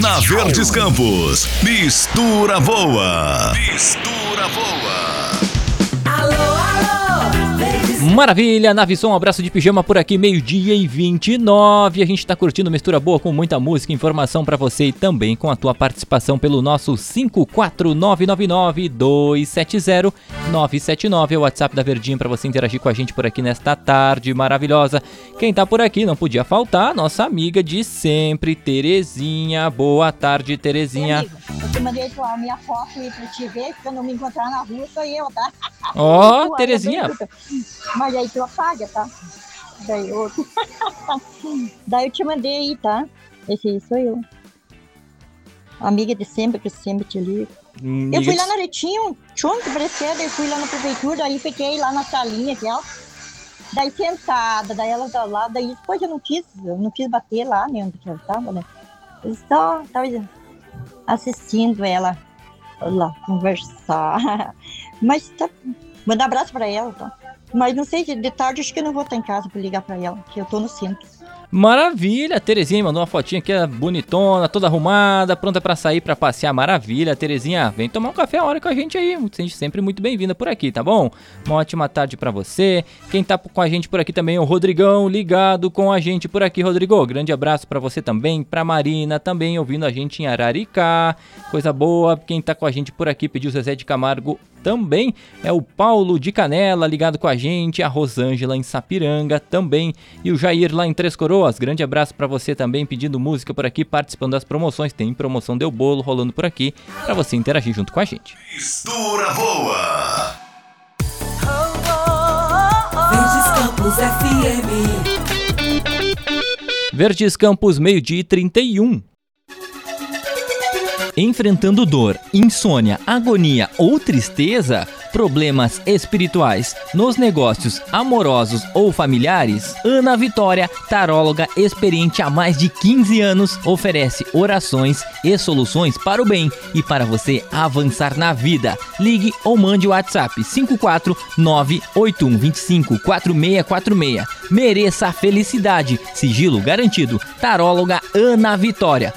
Na Verdes Campos, Mistura Boa. Mistura Boa. Maravilha, Navisson, um abraço de pijama por aqui, 12:29. A gente tá curtindo Mistura Boa com muita música e informação pra você e também com a tua participação pelo nosso 54999-270-979. É o WhatsApp da Verdinha pra você interagir com a gente por aqui nesta tarde maravilhosa. Quem tá por aqui não podia faltar, nossa amiga de sempre, Terezinha. Boa tarde, Terezinha. Eu te mandei a minha foto aí pra te ver, quando eu me encontrar na rua, sou eu, tá? Ó, Terezinha. Mas aí tu apaga, tá? Daí eu te mandei aí, tá? Esse aí sou eu. Amiga de sempre, que sempre te ligo. Eu fui lá na Retinho, junto, parecia, daí fui lá na prefeitura, daí fiquei lá na salinha, aquela. Daí sentada, daí ela tá lá, daí depois eu não quis bater lá, né, onde ela tava, né? Eu só tava assistindo ela lá conversar. Mas tá, manda abraço pra ela, tá? Mas não sei, de tarde acho que eu não vou estar em casa pra ligar pra ela, que eu tô no centro. Maravilha, a Terezinha mandou uma fotinha aqui, bonitona, toda arrumada, pronta pra sair, pra passear, maravilha. Terezinha, vem tomar um café a hora com a gente aí, sempre muito bem-vinda por aqui, tá bom? Uma ótima tarde pra você. Quem tá com a gente por aqui também é o Rodrigão, ligado com a gente por aqui, Rodrigo. Grande abraço pra você também, pra Marina, também ouvindo a gente em Araricá, coisa boa. Quem tá com a gente por aqui, pediu Zezé de Camargo também, é o Paulo de Canela, ligado com a gente, a Rosângela em Sapiranga também, e o Jair lá em Três Coroas. Grande abraço pra você também, pedindo música por aqui, participando das promoções. Tem promoção Deu Bolo rolando por aqui, pra você interagir junto com a gente. Mistura Boa. Verdes Campos FM. Verdes Campos, 12:31. Enfrentando dor, insônia, agonia ou tristeza, problemas espirituais, nos negócios, amorosos ou familiares? Ana Vitória, taróloga experiente há mais de 15 anos, oferece orações e soluções para o bem e para você avançar na vida. Ligue ou mande o WhatsApp 54981254646. Mereça a felicidade, sigilo garantido. Taróloga Ana Vitória,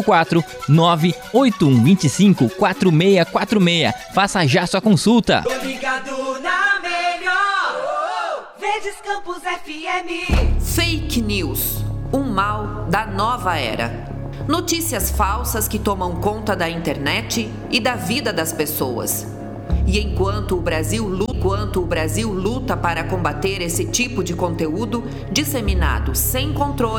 54981254646. Faça já sua consulta. Tô ligado na melhor. Verdes Campos FM. Fake news, um mal da nova era. Notícias falsas que tomam conta da internet e da vida das pessoas. E enquanto o Brasil luta para combater esse tipo de conteúdo disseminado sem controle,